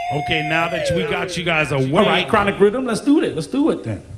Okay, now that we got you guys away. All right, Chronic Rhythm, let's do it. Let's do it then.